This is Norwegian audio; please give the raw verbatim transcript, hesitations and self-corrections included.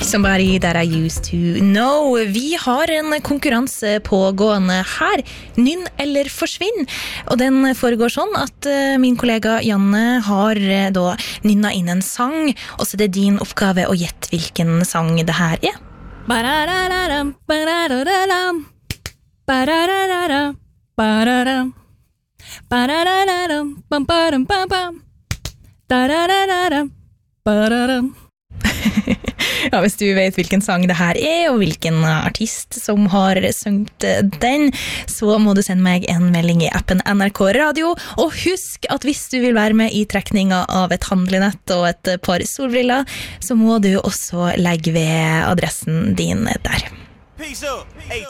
Somebody that I used to know. Vi har en konkurranse pågående her. Nynn eller forsvinn. Og den foregår sånn at min kollega Janne har da nynna inn en sang, og så er det din oppgave å gjette hvilken sang det her er. Ba-da-da-da-dam, ba-da-da-da-dam, ba-da-da-da-dam, ba-da-dam, ba-da-da-da-dam, bam-ba-dam-bam-bam, da-da-da-da-dam, ba-da-dam. Ja, hvis du vet hvilken sang det her er, og hvilken artist som har sunget den, så må du sende meg en melding i appen N R K Radio, og husk at hvis du vil være med i trekninga av et handlenett og et par solbriller, så må du også legge ved adressen din der.